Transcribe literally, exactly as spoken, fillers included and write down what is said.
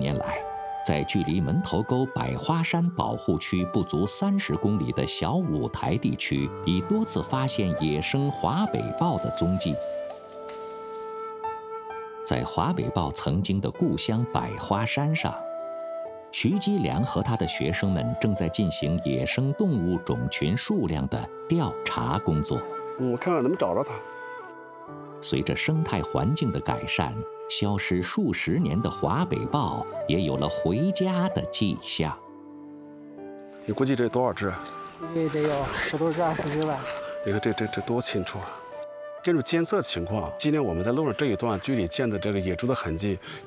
年来，在距离门头沟百花山保护区不足三十公里的小五台地区，已多次发现野生华北豹的踪迹。在华北豹曾经的故乡百花山上，徐基良和他的学生们正在进行野生动物种群数量的调查工作。 嗯，我看看能不能找着它。 随着生态环境的改善，消失数十年的华北豹也有了回家的迹象。 你估计这多少只？ 估计得有十多只、二十只吧。 你看这这这多清楚啊！根据监测情况，今天我们在路上这一段距离见的这个野猪的痕迹，